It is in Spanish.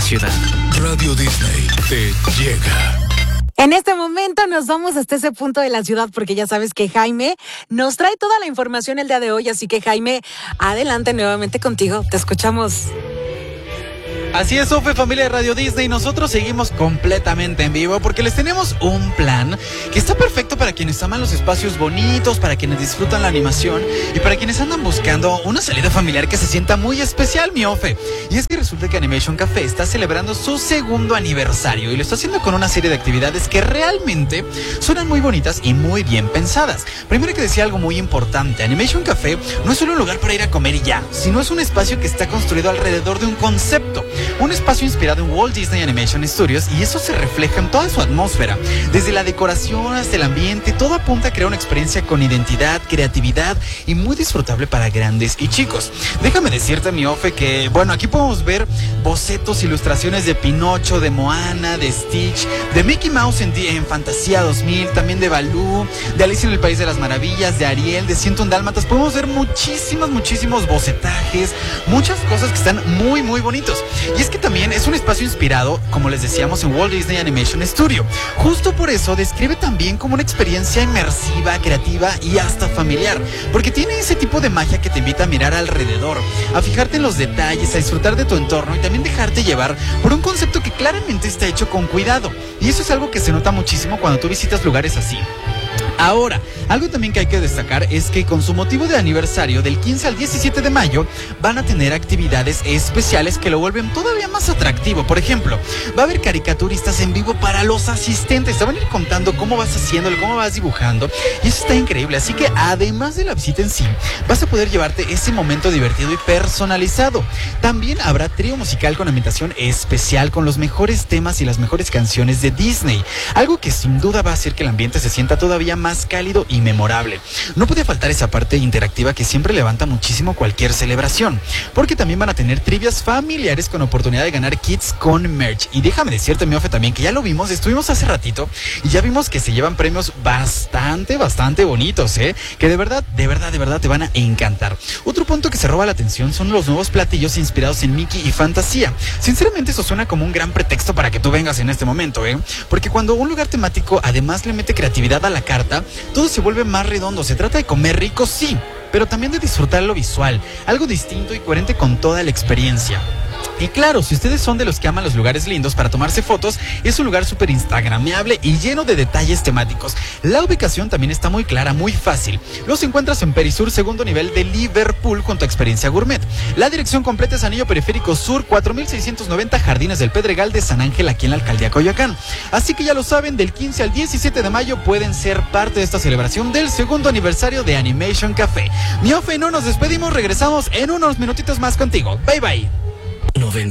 ciudad. Radio Disney te llega. En este momento nos vamos hasta ese punto de la ciudad porque ya sabes que Jaime nos trae toda la información el día de hoy. Así que Jaime, adelante nuevamente contigo. Te escuchamos. Así es, Sofe, familia de Radio Disney, nosotros seguimos completamente en vivo porque les tenemos un plan que está perfecto para quienes aman los espacios bonitos, para quienes disfrutan la animación y para quienes andan buscando una salida familiar que se sienta muy especial, mi Ofe. Y es que resulta que Animation Café está celebrando su segundo aniversario y lo está haciendo con una serie de actividades que realmente suenan muy bonitas y muy bien pensadas. Primero hay que decir algo muy importante: Animation Café no es solo un lugar para ir a comer y ya, sino es un espacio que está construido alrededor de un concepto. Un espacio inspirado en Walt Disney Animation Studios, y eso se refleja en toda su atmósfera. Desde la decoración hasta el ambiente, todo apunta a crear una experiencia con identidad, creatividad y muy disfrutable para grandes y chicos. Déjame decirte, mi Ofe, que bueno, aquí podemos ver bocetos, ilustraciones de Pinocho, de Moana, de Stitch, de Mickey Mouse en Fantasía 2000, también de Baloo, de Alicia en el País de las Maravillas, de Ariel, de 101 Dálmatas. Podemos ver muchísimos bocetajes, muchas cosas que están muy bonitos. Y es que también es un espacio inspirado, como les decíamos, en Walt Disney Animation Studio. Justo por eso describe también como una experiencia inmersiva, creativa y hasta familiar, porque tiene ese tipo de magia que te invita a mirar alrededor, a fijarte en los detalles, a disfrutar de tu entorno y también dejarte llevar por un concepto que claramente está hecho con cuidado. Y eso es algo que se nota muchísimo cuando tú visitas lugares así. Ahora, algo también que hay que destacar es que con su motivo de aniversario del 15 al 17 de mayo van a tener actividades especiales que lo vuelven todavía más atractivo. Por ejemplo, va a haber caricaturistas en vivo para los asistentes. Te van a ir contando cómo vas haciéndolo, cómo vas dibujando, y eso está increíble. Así que además de la visita en sí, vas a poder llevarte ese momento divertido y personalizado. También habrá trío musical con ambientación especial con los mejores temas y las mejores canciones de Disney, algo que sin duda va a hacer que el ambiente se sienta todavía más cálido y memorable. No puede faltar esa parte interactiva que siempre levanta muchísimo cualquier celebración, porque también van a tener trivias familiares con oportunidad de ganar kits con merch. Y déjame decirte, mi Ofe, también que ya lo vimos, estuvimos hace ratito y ya vimos que se llevan premios bastante bonitos, que de verdad te van a encantar. Otro punto que se roba la atención son los nuevos platillos inspirados en Mickey y Fantasía. Sinceramente eso suena como un gran pretexto para que tú vengas en este momento, porque cuando un lugar temático además le mete creatividad a la carta, todo se vuelve más redondo. Se trata de comer rico, sí, pero también de disfrutar lo visual, algo distinto y coherente con toda la experiencia. Y claro, si ustedes son de los que aman los lugares lindos para tomarse fotos, es un lugar súper instagrameable y lleno de detalles temáticos. La ubicación también está muy clara, muy fácil. Los encuentras en Perisur, segundo nivel de Liverpool, junto a Experiencia Gourmet. La dirección completa es Anillo Periférico Sur, 4690, Jardines del Pedregal de San Ángel, aquí en la Alcaldía Coyoacán. Así que ya lo saben, del 15 al 17 de mayo pueden ser parte de esta celebración del segundo aniversario de Animation Café. Mi Ofe, no nos despedimos, regresamos en unos minutitos más contigo. Bye bye.